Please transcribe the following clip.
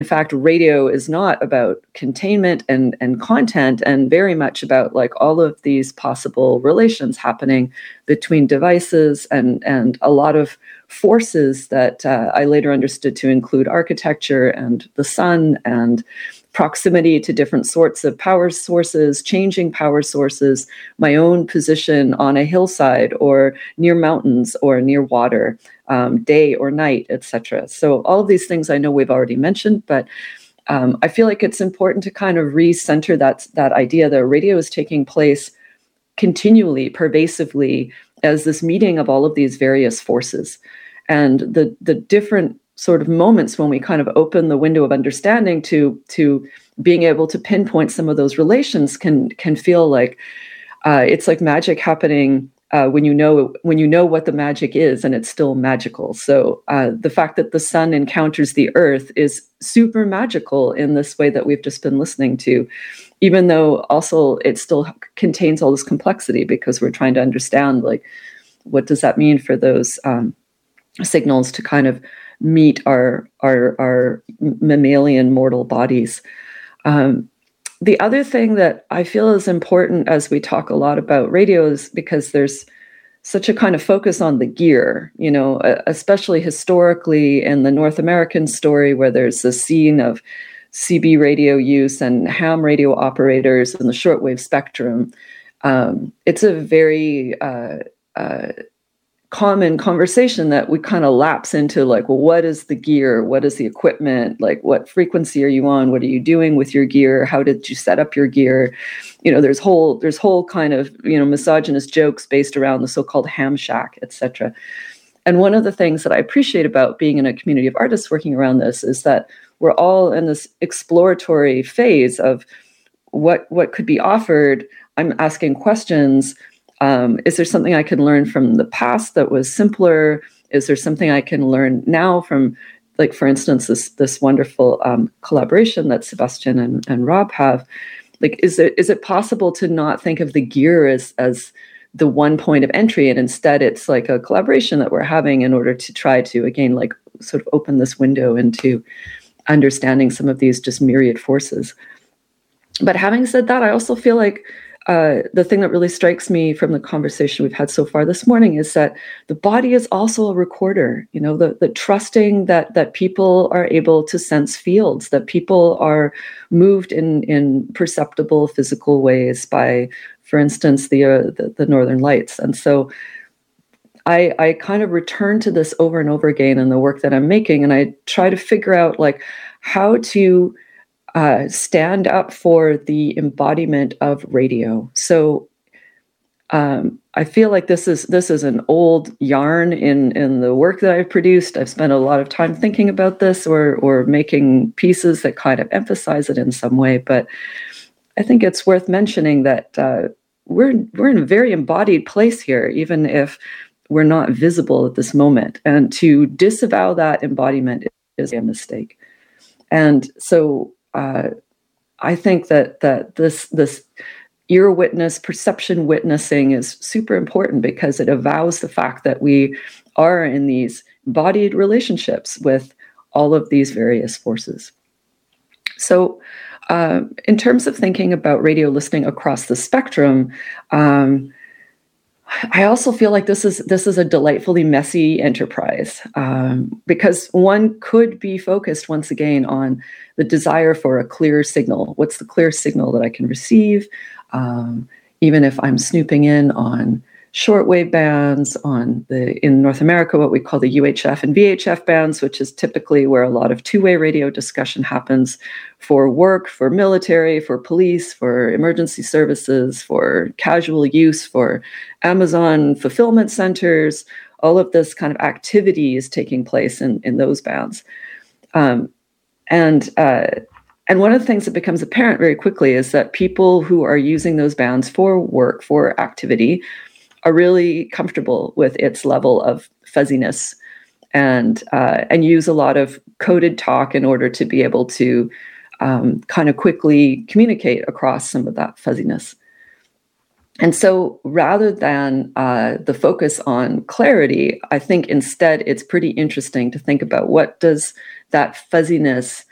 in fact, radio is not about containment and content, and very much about like all of these possible relations happening between devices and a lot of forces that I later understood to include architecture and the sun and proximity to different sorts of power sources, changing power sources, my own position on a hillside or near mountains or near water, day or night, etc. So all of these things I know we've already mentioned, but I feel like it's important to kind of recenter that idea that radio is taking place continually, pervasively, as this meeting of all of these various forces. And the different sort of moments when we kind of open the window of understanding to being able to pinpoint some of those relations can feel like it's like magic happening when you know what the magic is, and it's still magical. So the fact that the sun encounters the earth is super magical in this way that we've just been listening to, even though also it still contains all this complexity, because we're trying to understand like what does that mean for those signals to kind of meet our mammalian mortal bodies. The other thing that I feel is important as we talk a lot about radio is because there's such a kind of focus on the gear, you know, especially historically in the North American story, where there's a scene of CB radio use and ham radio operators in the shortwave spectrum. It's a very common conversation that we kind of lapse into, like, well, what is the gear? What is the equipment? Like, what frequency are you on? What are you doing with your gear? How did you set up your gear? You know, there's whole kind of, you know, misogynist jokes based around the so-called ham shack, etc. And one of the things that I appreciate about being in a community of artists working around this is that we're all in this exploratory phase of what could be offered. I'm asking questions. Is there something I can learn from the past that was simpler? Is there something I can learn now from, like, for instance, this wonderful collaboration that Sebastian and Rob have? Like, is it possible to not think of the gear as the one point of entry, and instead it's like a collaboration that we're having in order to try to, again, like, sort of open this window into understanding some of these just myriad forces? But having said that, I also feel like the thing that really strikes me from the conversation we've had so far this morning is that the body is also a recorder. You know, the trusting that people are able to sense fields, that people are moved in perceptible physical ways by, for instance, the Northern Lights. And so I kind of return to this over and over again in the work that I'm making, and I try to figure out, like, how to stand up for the embodiment of radio. So I feel like this is an old yarn in the work that I've produced. I've spent a lot of time thinking about this or making pieces that kind of emphasize it in some way. But I think it's worth mentioning that we're in a very embodied place here, even if we're not visible at this moment. And to disavow that embodiment is a mistake. And so I think that this ear witness, perception witnessing is super important, because it avows the fact that we are in these embodied relationships with all of these various forces. So in terms of thinking about radio listening across the spectrum, I also feel like this is a delightfully messy enterprise, because one could be focused once again on the desire for a clear signal. What's the clear signal that I can receive? Even if I'm snooping in on shortwave bands, in North America, what we call the UHF and VHF bands, which is typically where a lot of two-way radio discussion happens for work, for military, for police, for emergency services, for casual use, for Amazon fulfillment centers. All of this kind of activity is taking place in those bands. And one of the things that becomes apparent very quickly is that people who are using those bands for work, for activity, are really comfortable with its level of fuzziness, and use a lot of coded talk in order to be able to kind of quickly communicate across some of that fuzziness. And so rather than the focus on clarity, I think instead it's pretty interesting to think about what does that fuzziness